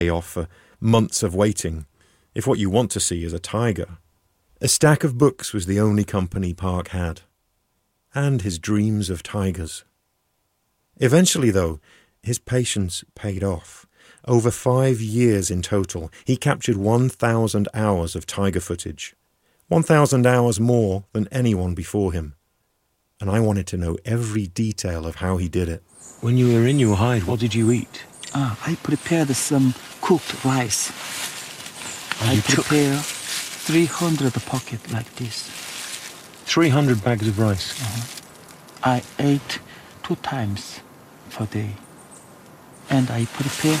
off for months of waiting, if what you want to see is a tiger. A stack of books was the only company Park had, and his dreams of tigers. Eventually, though, his patience paid off. Over 5 years in total, he captured 1,000 hours of tiger footage, 1,000 hours more than anyone before him. And I wanted to know every detail of how he did it. When you were in your hide, what did you eat? I prepared some cooked rice. I prepare 300 pockets like this. 300 bags of rice? I ate 2 times per day. And I prepare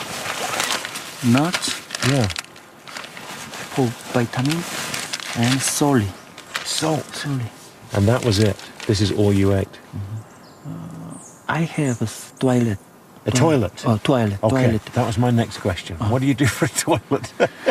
nuts for vitamin and salt. Salt? And that was it? This is all you ate? I have a toilet. A toilet? Toilet. Okay, Toilet. that was my next question. What do you do for a toilet?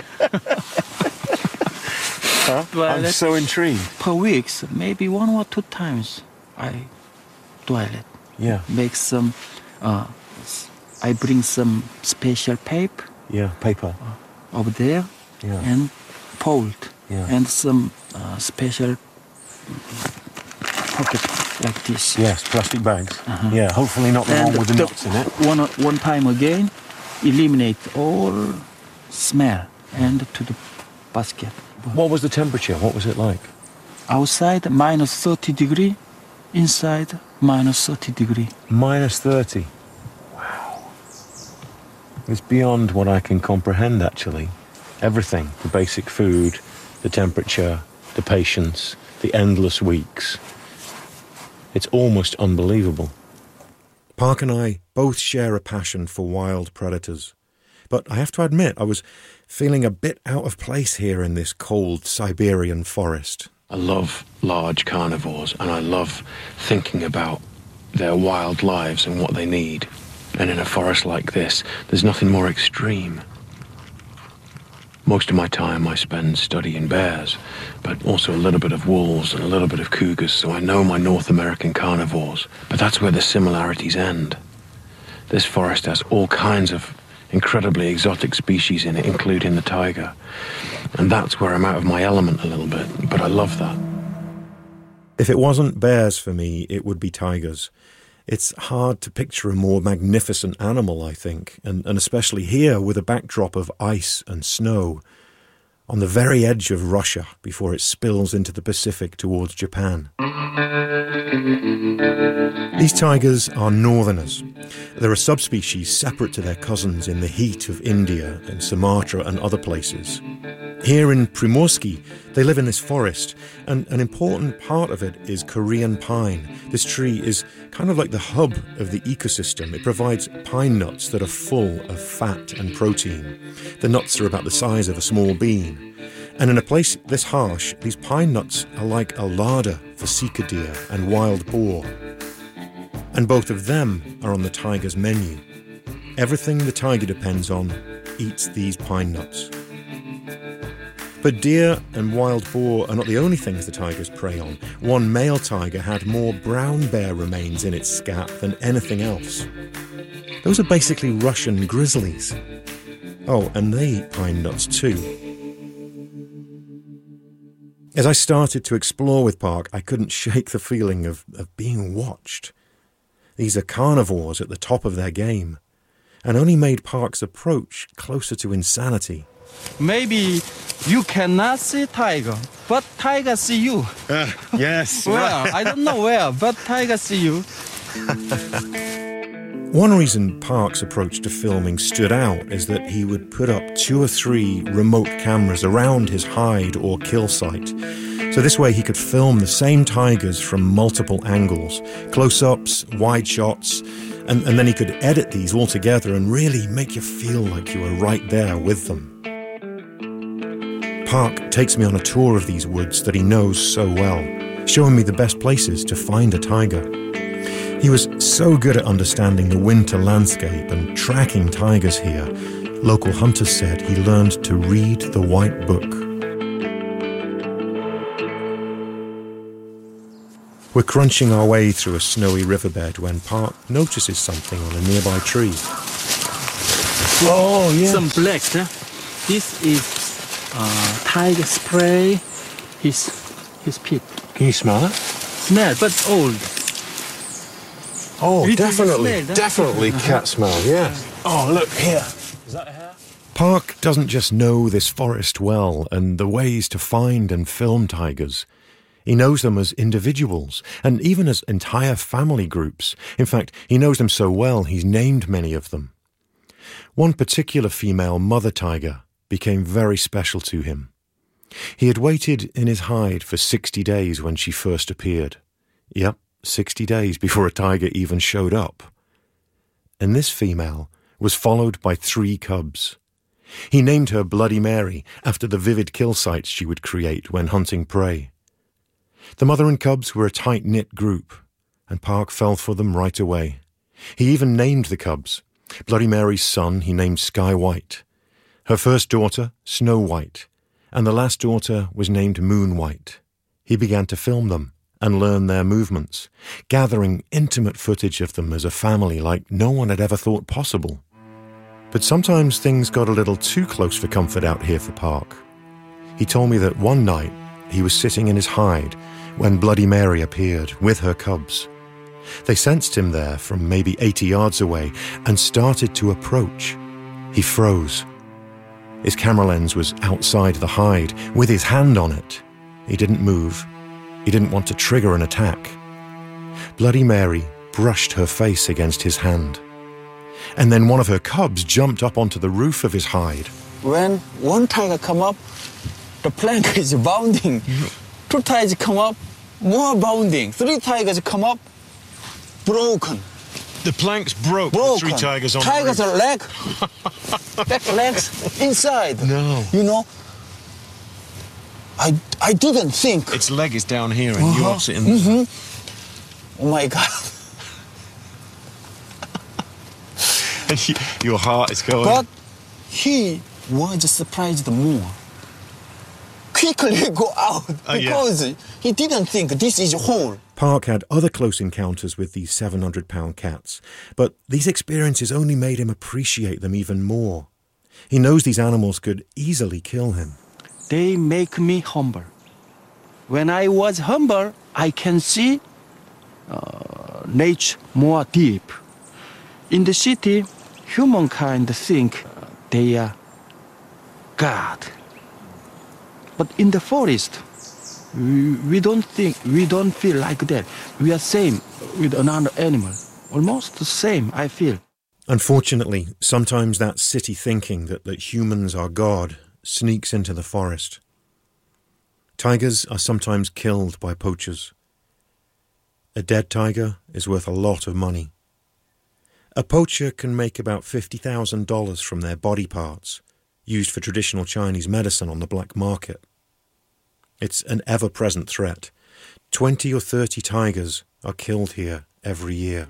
I'm so intrigued. Per week, maybe 1 or 2 times I toilet. Yeah. Make some, I bring some special paper. Yeah, paper. Over there. Yeah. And fold. Yeah. And some special pocket like this. Yes, plastic bags. Yeah, hopefully not the one with the nuts in it. One time again, eliminate all smell and to the basket. What was the temperature? What was it like? Outside, minus 30 degree. Inside, minus 30 degree. Minus 30? Wow. It's beyond what I can comprehend, actually. Everything, the basic food, the temperature, the patience, the endless weeks. It's almost unbelievable. Park and I both share a passion for wild predators. But I have to admit, I was feeling a bit out of place here in this cold Siberian forest. I love large carnivores, and I love thinking about their wild lives and what they need. And in a forest like this, there's nothing more extreme. Most of my time I spend studying bears, but also a little bit of wolves and a little bit of cougars, so I know my North American carnivores. But that's where the similarities end. This forest has all kinds of incredibly exotic species in it, including the tiger. And that's where I'm out of my element a little bit, but I love that. If it wasn't bears for me, it would be tigers. It's hard to picture a more magnificent animal, I think, and especially here with a backdrop of ice and snow, on the very edge of Russia before it spills into the Pacific towards Japan. These tigers are northerners. They're a subspecies separate to their cousins in the heat of India and Sumatra and other places. Here in Primorsky, they live in this forest, and an important part of it is Korean pine. This tree is kind of like the hub of the ecosystem. It provides pine nuts that are full of fat and protein. The nuts are about the size of a small bean. And in a place this harsh, these pine nuts are like a larder for sika deer and wild boar. And both of them are on the tiger's menu. Everything the tiger depends on eats these pine nuts. But deer and wild boar are not the only things the tigers prey on. One male tiger had more brown bear remains in its scat than anything else. Those are basically Russian grizzlies. Oh, and they eat pine nuts too. As I started to explore with Park, I couldn't shake the feeling of being watched. These are carnivores at the top of their game, and only made Park's approach closer to insanity. Maybe you cannot see tiger, but tiger see you. Yes. Where? I don't know where, but tiger see you. One reason Park's approach to filming stood out is that he would put up 2 or 3 remote cameras around his hide or kill site. So this way he could film the same tigers from multiple angles, close-ups, wide shots, and then he could edit these all together and really make you feel like you were right there with them. Park takes me on a tour of these woods that he knows so well, showing me the best places to find a tiger. He was so good at understanding the winter landscape and tracking tigers here. Local hunters said he learned to read the White Book. We're crunching our way through a snowy riverbed when Park notices something on a nearby tree. Oh, yes. Some black. This is tiger spray. His pit. Can you smell it? Smell, but old. Oh, It definitely. smell, Definitely cat smell, yeah. Oh, look here. Park doesn't just know this forest well and the ways to find and film tigers. He knows them as individuals and even as entire family groups. In fact, he knows them so well he's named many of them. One particular female mother tiger became very special to him. He had waited in his hide for 60 days when she first appeared. Yep, 60 days before a tiger even showed up. And this female was followed by 3 cubs. He named her Bloody Mary after the vivid kill sites she would create when hunting prey. The mother and cubs were a tight-knit group, and Park fell for them right away. He even named the cubs. Bloody Mary's son he named Sky White, her first daughter Snow White, and the last daughter was named Moon White. He began to film them and learn their movements, gathering intimate footage of them as a family like no one had ever thought possible. But sometimes things got a little too close for comfort out here for Park. He told me that one night he was sitting in his hide when Bloody Mary appeared with her cubs. They sensed him there from maybe 80 yards away and started to approach. He froze. His camera lens was outside the hide with his hand on it. He didn't move. He didn't want to trigger an attack. Bloody Mary brushed her face against his hand. And then one of her cubs jumped up onto the roof of his hide. When one tiger come up, the plank is bounding. 2 tigers come up, more bounding. 3 tigers come up, broken. The planks broke. Broken. 3 tigers on Tigers the are roof. back legs inside. No. You know, I didn't think. Its leg is down here and you're sitting there. Mm-hmm. Oh my God. And your heart is going... But he was surprised more. Quickly go out because he didn't think this is whole. Park had other close encounters with these 700-pound cats, but these experiences only made him appreciate them even more. He knows these animals could easily kill him. They make me humble. When I was humble, I can see nature more deep. In the city, humankind think they are God. But in the forest, we don't feel like that. We are same with another animal. Almost the same, I feel. Unfortunately, sometimes that city thinking that humans are God sneaks into the forest. Tigers are sometimes killed by poachers. A dead tiger is worth a lot of money. A poacher can make about $50,000 from their body parts, used for traditional Chinese medicine on the black market. It's an ever-present threat. 20 or 30 tigers are killed here every year.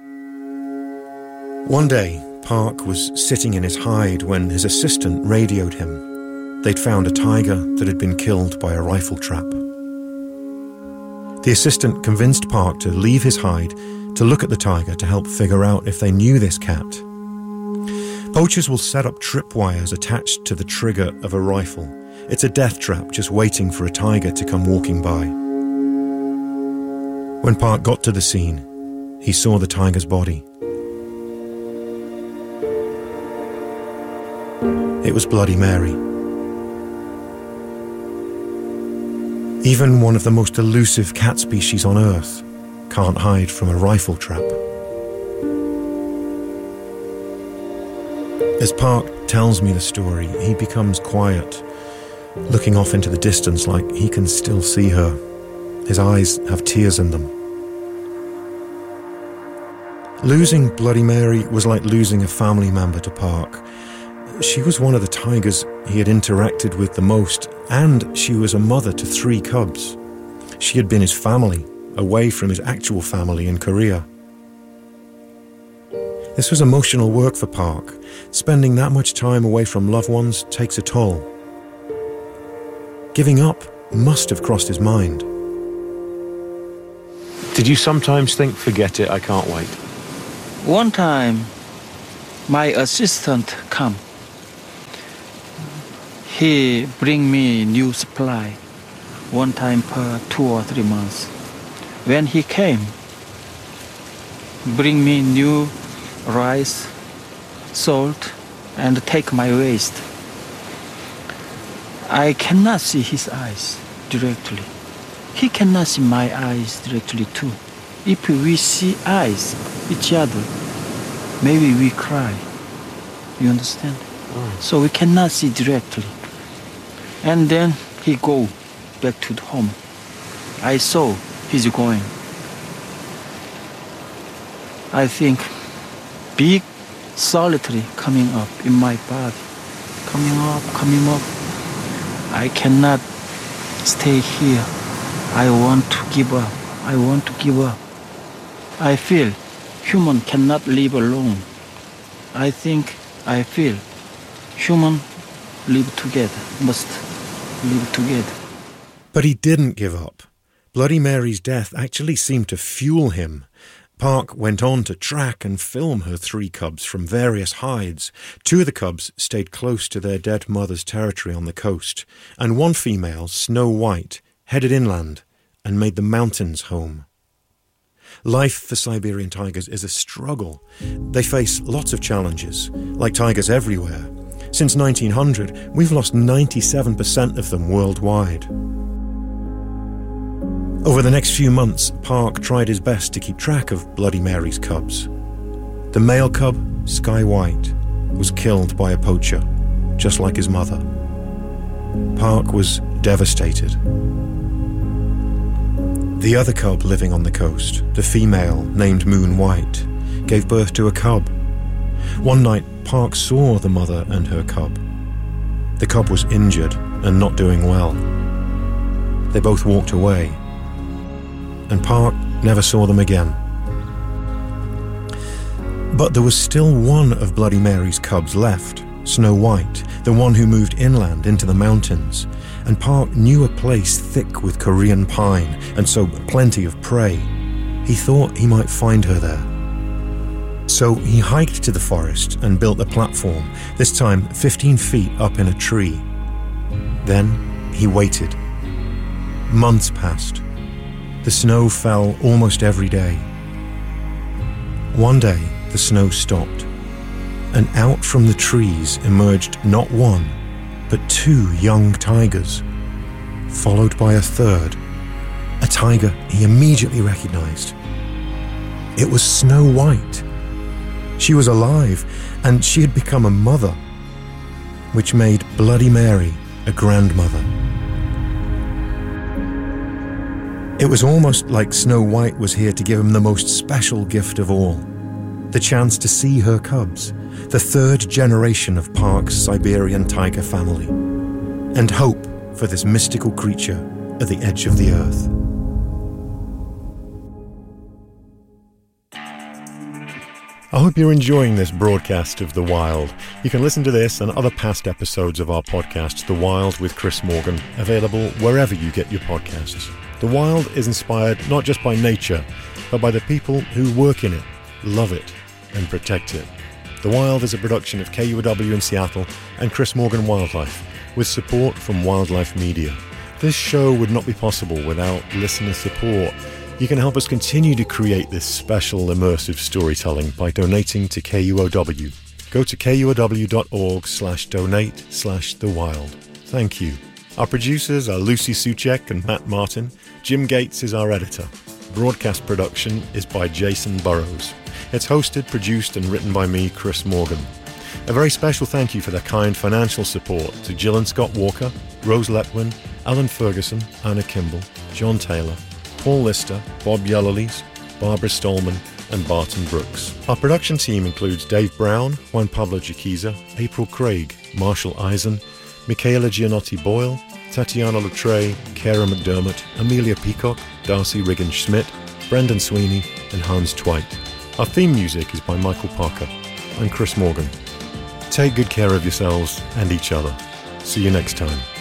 One day, Park was sitting in his hide when his assistant radioed him. They'd found a tiger that had been killed by a rifle trap. The assistant convinced Park to leave his hide to look at the tiger to help figure out if they knew this cat. Poachers will set up tripwires attached to the trigger of a rifle. It's a death trap just waiting for a tiger to come walking by. When Park got to the scene, he saw the tiger's body. It was Bloody Mary. Even one of the most elusive cat species on Earth can't hide from a rifle trap. As Park tells me the story, he becomes quiet, looking off into the distance like he can still see her. His eyes have tears in them. Losing Bloody Mary was like losing a family member to Park. She was one of the tigers he had interacted with the most, and she was a mother to 3 cubs. She had been his family, away from his actual family in Korea. This was emotional work for Park. Spending that much time away from loved ones takes a toll. Giving up must have crossed his mind. Did you sometimes think, forget it, I can't wait? One time, my assistant come. He bring me new supply, one time per 2 or 3 months. When he came, bring me new rice, salt, and take my waste. I cannot see his eyes directly. He cannot see my eyes directly too. If we see eyes each other, maybe we cry. You understand? So we cannot see directly. And then he go back to the home. I saw he's going. I think big solitary coming up in my body. Coming up. I cannot stay here. I want to give up. I feel human cannot live alone. I feel human live together, must live together. But he didn't give up. Bloody Mary's death actually seemed to fuel him. Park went on to track and film her 3 cubs from various hides. 2 of the cubs stayed close to their dead mother's territory on the coast, and one female, Snow White, headed inland and made the mountains home. Life for Siberian tigers is a struggle. They face lots of challenges, like tigers everywhere. Since 1900, we've lost 97% of them worldwide. Over the next few months, Park tried his best to keep track of Bloody Mary's cubs. The male cub, Sky White, was killed by a poacher, just like his mother. Park was devastated. The other cub living on the coast, the female named Moon White, gave birth to a cub. One night, Park saw the mother and her cub. The cub was injured and not doing well. They both walked away, and Park never saw them again. But there was still one of Bloody Mary's cubs left, Snow White, the one who moved inland into the mountains, and Park knew a place thick with Korean pine and so plenty of prey. He thought he might find her there. So he hiked to the forest and built a platform, this time 15 feet up in a tree. Then he waited. Months passed. The snow fell almost every day. One day, the snow stopped, and out from the trees emerged not 1, but 2 young tigers, followed by a third, a tiger he immediately recognized. It was Snow White. She was alive, and she had become a mother, which made Bloody Mary a grandmother. It was almost like Snow White was here to give him the most special gift of all, the chance to see her cubs, the 3rd generation of Park's Siberian tiger family, and hope for this mystical creature at the edge of the earth. I hope you're enjoying this broadcast of The Wild. You can listen to this and other past episodes of our podcast, The Wild with Chris Morgan, available wherever you get your podcasts. The Wild is inspired not just by nature, but by the people who work in it, love it, and protect it. The Wild is a production of KUOW in Seattle and Chris Morgan Wildlife, with support from Wildlife Media. This show would not be possible without listener support. You can help us continue to create this special immersive storytelling by donating to KUOW. Go to kuow.org/donate/thewild. Thank you. Our producers are Lucy Suchek and Matt Martin. Jim Gates is our editor. Broadcast production is by Jason Burrows. It's hosted, produced, and written by me, Chris Morgan. A very special thank you for their kind financial support to Jill and Scott Walker, Rose Letwin, Alan Ferguson, Anna Kimball, John Taylor, Paul Lister, Bob Yellowlees, Barbara Stallman, and Barton Brooks. Our production team includes Dave Brown, Juan Pablo Chiquiza, April Craig, Marshall Eisen, Michaela Gianotti-Boyle, Tatiana Latray, Kara McDermott, Amelia Peacock, Darcy Riggin-Schmidt, Brendan Sweeney, and Hans Tweit. Our theme music is by Michael Parker. I'm Chris Morgan. Take good care of yourselves and each other. See you next time.